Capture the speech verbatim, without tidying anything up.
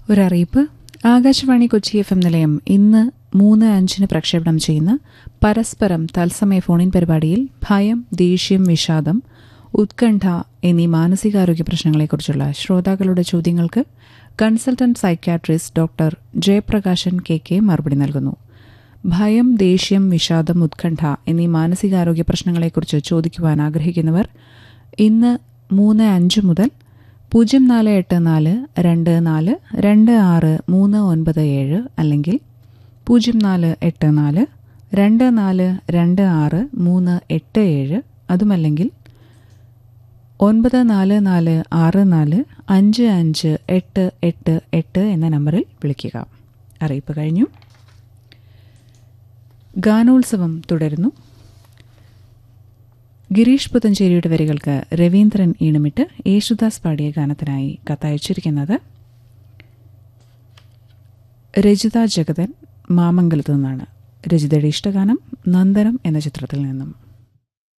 ഒരറിയിപ്പ്. Akashvani Kochi F M നിലയം ഇന്ന് മൂന്ന് അഞ്ചിന് പ്രക്ഷേപണം ചെയ്യുന്ന പരസ്പരം തത്സമയ ഫോണിൻ പരിപാടിയിൽ ഭയം, ദേഷ്യം, വിഷാദം, ഉത്കണ്ഠ എന്നീ മാനസികാരോഗ്യ പ്രശ്നങ്ങളെക്കുറിച്ചുള്ള ശ്രോതാക്കളുടെ ചോദ്യങ്ങൾക്ക് consultant psychiatrist doctor Jayaprakashan K K മറുപടി നൽകുന്നു. ഭയം, ദേഷ്യം, വിഷാദം, ഉത്കണ്ഠ എന്നീ മാനസികാരോഗ്യ പ്രശ്നങ്ങളെക്കുറിച്ച് ചോദിക്കുവാൻ ആഗ്രഹിക്കുന്നവർ ഇന്ന് മൂന്ന് അഞ്ച് മുതൽ പൂജ്യം നാല് എട്ട് നാല് രണ്ട് നാല് രണ്ട് ആറ് മൂന്ന് ഒൻപത് ഏഴ് അല്ലെങ്കിൽ പൂജ്യം നാല് എട്ട് നാല് രണ്ട് നാല് രണ്ട് ആറ് മൂന്ന് എട്ട് ഏഴ് അതുമല്ലെങ്കിൽ ഒൻപത് നാല് നാല് ആറ് നാല് അഞ്ച് അഞ്ച് എട്ട് എട്ട് എട്ട് എന്ന നമ്പറിൽ വിളിക്കുക. അറിയിപ്പ് കഴിഞ്ഞു. ഗാനോത്സവം തുടരുന്നു. ഗിരീഷ് പുത്തഞ്ചേരിയുടെ വരികൾക്ക് രവീന്ദ്രൻ ഈണമിട്ട് യേശുദാസ് പാടിയ ഗാനത്തിനായി കത്തയച്ചിരിക്കുന്നത് രജിത ജഗതൻ മാമംഗലത്തു നിന്നാണ്. രജിതയുടെ ഇഷ്ടഗാനം നന്ദനം എന്ന ചിത്രത്തിൽ നിന്നും.